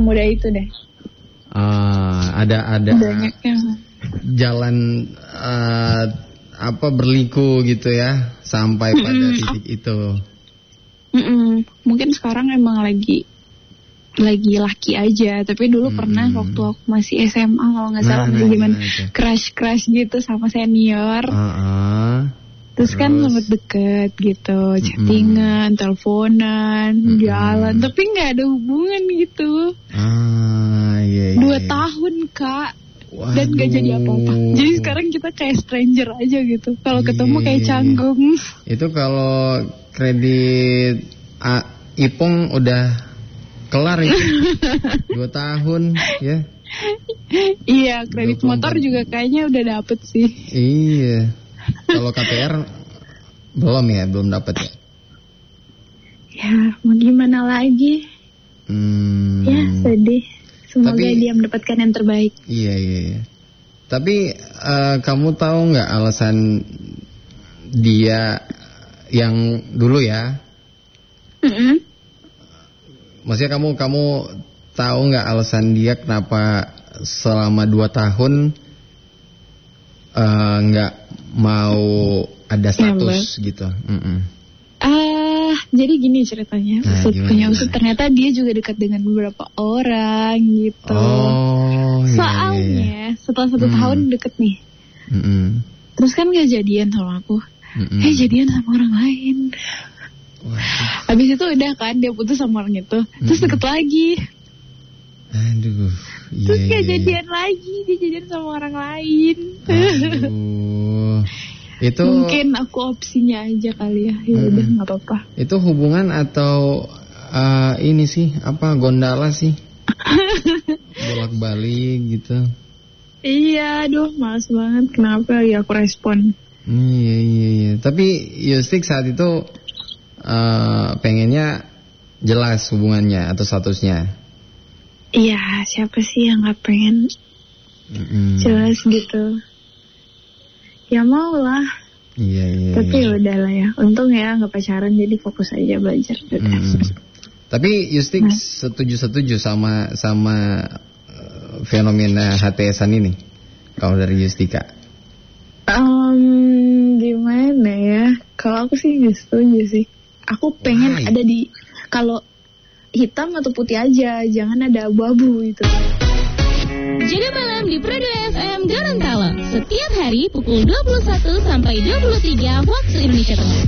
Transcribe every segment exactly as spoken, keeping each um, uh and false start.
semudah itu deh. Uh, ada ada Banyaknya. jalan uh, apa berliku gitu ya sampai pada Mm-mm. titik itu. Mm-mm. Mungkin sekarang emang lagi lagi laki aja, tapi dulu Mm-mm. pernah waktu aku masih S M A kalau nggak salah, Nah, masih nah, gimana gimana crush-crush gitu sama senior. Uh-uh. Terus, kan Terus? sempet deket gitu, chattingan, teleponan, Mm-mm. jalan, tapi nggak ada hubungan gitu. Ah, iya, iya, Dua iya. tahun kak, Waduh. dan nggak jadi apa-apa. Jadi sekarang kita kayak stranger aja gitu. Kalau Iya, ketemu kayak iya, iya. canggung. Itu kalau kredit A, Ipong udah kelar itu. Dua tahun ya. Iya, kredit dua puluh empat. motor juga kayaknya udah dapet sih. Iya. Kalau K P R belum ya, belum dapat ya. Ya, mau gimana lagi? Hmm. Ya, sedih. Semoga Tapi- dia mendapatkan yang terbaik. Iya, iya, iya. Tapi eh, kamu tahu nggak alasan dia yang dulu ya? Mm-mm. Maksudnya kamu kamu tahu nggak alasan dia kenapa selama dua tahun eh, nggak mau ada status gitu? Mm-mm. Ah, jadi gini ceritanya. Nah, Usut gimana, punya gimana? usut, ternyata dia juga dekat dengan beberapa orang gitu. Oh, iya, iya, iya. Soalnya setelah satu Hmm. tahun deket nih, Mm-mm. terus kan gak jadian sama aku, Mm-mm. eh jadian sama orang lain. Waduh. Habis itu udah kan dia putus sama orang itu, terus Mm-mm. deket lagi, Aduh. Iya, terus iya, kayak iya. jadian lagi, dia jadian sama orang lain. Aduh. Itu Mungkin aku opsinya aja kali ya, ya udah Mm-mm. nggak apa-apa. itu hubungan atau eh, ini sih apa gondala sih? Bolak-balik gitu. Iya, aduh males banget. Kenapa ya aku respon? Iya, iya, iya. Tapi Yustik saat itu eh, pengennya jelas hubungannya atau statusnya. Iya, siapa sih yang nggak pengen Mm-mm. jelas gitu? Ya mau lah, Iya, iya. tapi iya. ya udahlah ya. Untung ya nggak pacaran, jadi fokus aja belajar. Udah. Mm. Tapi Yustik Nah. setuju-setuju sama sama eh, fenomena H T S-an ini. Kalau dari Yustika. Um, gimana ya? Kalau aku sih nggak setuju sih. Aku pengen Why? ada di kalau hitam atau putih aja, jangan ada abu-abu gitu. Jaga malam di Prado F M Gorontalo. Setiap hari pukul dua puluh satu sampai dua puluh tiga waktu Indonesia Tengah.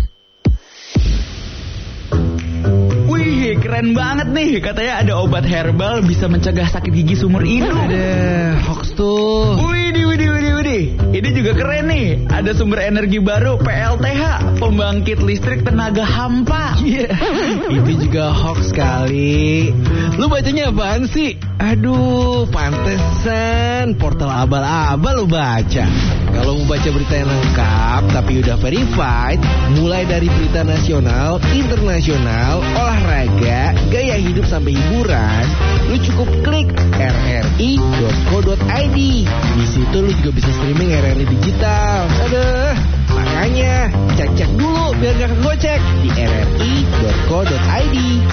Wih, keren banget nih. Katanya ada obat herbal bisa mencegah sakit gigi seumur hidup. Ada hoax tuh. Widih, widih, widih, widih. Ini juga keren nih. Ada sumber energi baru P L T H, pembangkit listrik tenaga hampa. Iya, itu juga hoax kali. Lu bacanya apaan sih? Aduh, pantesan portal abal-abal lu baca. Kalau mau baca berita yang lengkap tapi udah verified, mulai dari berita nasional, internasional, olahraga, gaya hidup sampai hiburan, lu cukup klik r r i dot co dot i d. Di situ lu juga bisa streaming R R I digital. Aduh, makanya cek-cek dulu biar gak kegocek di r r i dot co dot i d.